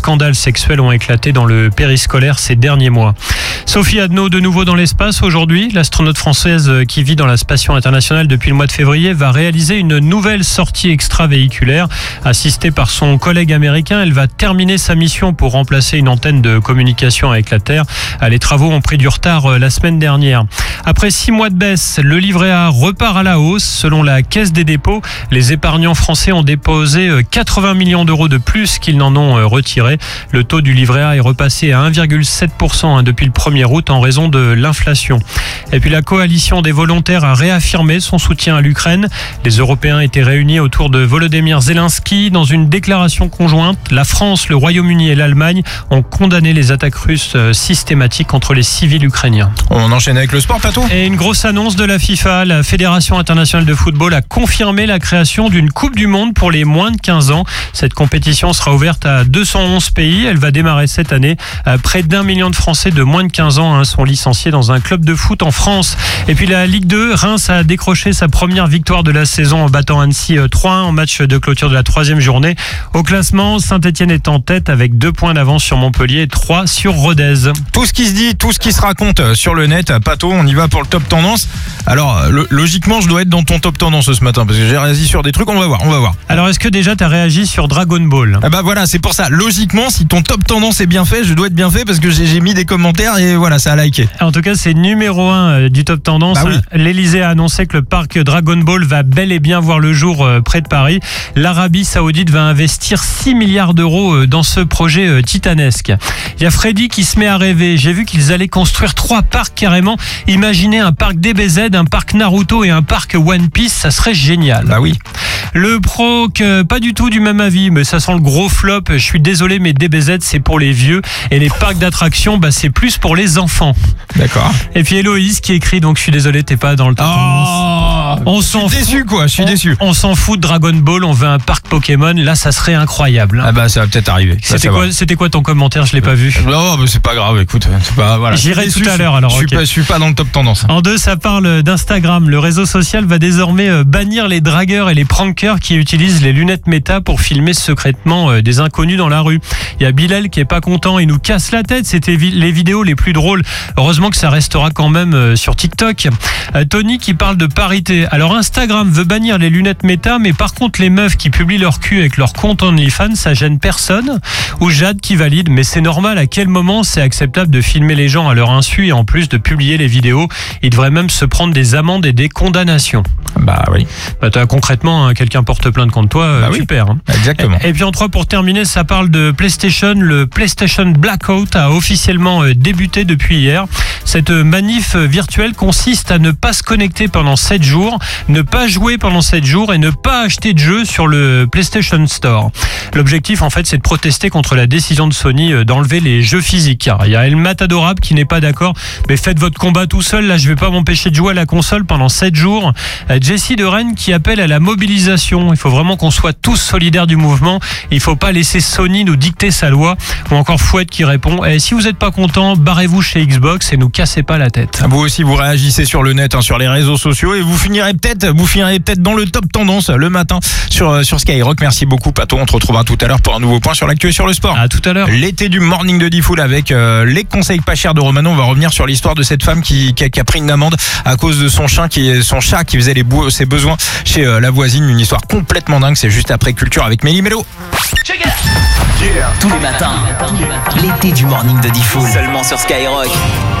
scandales sexuels ont éclaté dans le périscolaire ces derniers mois. Sophie Adno de nouveau dans l'espace aujourd'hui. L'astronaute française qui vit dans la station internationale depuis le mois de février va réaliser une nouvelle sortie extravéhiculaire. Assistée par son collègue américain, elle va terminer sa mission pour remplacer une antenne de communication avec la Terre. Les travaux ont pris du retard la semaine dernière. Après 6 mois de baisse, le livret A repart à la hausse. Selon la Caisse des dépôts, les épargnants français ont déposé 80 millions d'euros de plus qu'ils n'en ont retiré. Le taux du livret A est repassé à 1,7% depuis le 1er août en raison de l'inflation. Et puis la coalition des volontaires a réaffirmé son soutien à l'Ukraine. Les Européens étaient réunis autour de Volodymyr Zelensky. Dans une déclaration conjointe, la France, le Royaume-Uni et l'Allemagne ont condamné les attaques russes systématiques contre les civils ukrainiens. On enchaîne avec le sport, Pato. Et une grosse annonce de la FIFA. La Fédération internationale de football a confirmé la création d'une Coupe du Monde pour les moins de 15 ans. Cette compétition sera ouverte à 211 pays. Elle va démarrer cette année. Près d'1 million de Français de moins de 15 ans sont licenciés dans un club de foot en France. Et puis la Ligue 2, Reims a décroché sa première victoire de la saison en battant Annecy 3-1 en match de clôture de la 3e journée. Au classement, Saint-Etienne est en tête avec 2 points d'avance sur Montpellier et 3 sur Rodez. Tout ce qui se dit, tout ce qui se raconte sur le net, Pato, on y va pour le top tendance. Alors, logiquement, je dois être dans ton top tendance ce matin parce que j'ai réagi sur des trucs, on va voir. Alors, est-ce que déjà tu as réagi sur Dragon Ball ? Ah bah voilà, c'est pour ça. Logiquement, si ton top tendance est bien fait, je dois être bien fait parce que j'ai mis des commentaires et voilà, ça a liké. En tout cas, c'est numéro 1 du top tendance. Bah oui. L'Elysée a annoncé que le parc Dragon Ball va bel et bien voir le jour près de Paris. L'Arabie Saoudite va investir 6 milliards d'euros dans ce projet titanesque. Il y a Freddy qui se met à rêver. J'ai vu qu'ils allaient construire 3 parcs carrément. Imaginez un parc DBZ, un parc Naruto et un parc One Piece, ça serait génial. Bah oui. Le Proc, pas du tout du même avis, mais ça sent le gros flop. Je suis désolé, mais DBZ, c'est pour les vieux. Et les parcs d'attractions, c'est plus pour les enfants. D'accord. Et puis Héloïse qui écrit, donc je suis désolé, t'es pas dans le top. Je suis déçu. On s'en fout de Dragon Ball, on veut un parc Pokémon. Là, ça serait incroyable. Ah bah ça va peut-être arriver. C'était quoi ton commentaire ? Je l'ai pas vu. Non, mais c'est pas grave, écoute. Voilà. J'irai tout à l'heure alors. Je suis pas dans le top tendance. En 2, ça parle d'Instagram. Le réseau social va désormais bannir les dragueurs et les prankers qui utilisent les lunettes méta pour filmer secrètement des inconnus dans la rue. Il y a Bilal qui est pas content, il nous casse la tête. C'était les vidéos les plus drôles. Heureusement que ça restera quand même sur TikTok. Tony qui parle de parité. Alors Instagram veut bannir les lunettes méta, mais par contre les meufs qui publient leur cul avec leur compte OnlyFans, ça gêne personne. Ou Jade qui valide, mais c'est normal. À quel moment c'est acceptable de filmer les gens à leur insu et en plus de publier les vidéos ? Ils devraient même se prendre des amendes et des condamnations. Bah oui. Concrètement, quelqu'un porte plainte contre toi, tu perds. Exactement. Et puis en 3 pour terminer, ça parle de PlayStation. Le PlayStation Blackout a officiellement débuté depuis hier. Cette manif virtuelle consiste à ne pas se connecter pendant 7 jours, ne pas jouer pendant 7 jours et ne pas acheter de jeux sur le PlayStation Store. L'objectif, en fait, c'est de protester contre la décision de Sony d'enlever les jeux physiques. Il y a Elmat Adorable qui n'est pas d'accord, mais faites votre combat tout seul. Là, je vais pas m'empêcher de jouer à la console pendant 7 jours. Jessie de Rennes qui appelle à la mobilisation. Il faut vraiment qu'on soit tous solidaires du mouvement. Il faut pas laisser Sony nous dicter sa loi. Ou encore Fouette qui répond si vous n'êtes pas content, barrez-vous chez Xbox et nous cassez pas la tête. Vous aussi, vous réagissez sur le net, sur les réseaux sociaux et vous finirez peut-être dans le top tendance le matin sur Skyrock. Merci beaucoup, Pato. On te retrouvera tout à l'heure pour un nouveau point sur l'actu et sur le sport. À tout à l'heure. L'été du morning de Diffoul avec les conseils pas chers de Romano. On va revenir sur l'histoire de cette femme qui a pris une amende à cause de son chat qui faisait ses besoins chez la voisine. Une histoire complètement dingue. C'est juste après Culture avec Méli Mélo. Tous les matins, l'été du morning de Diffoul. Seulement sur Skyrock.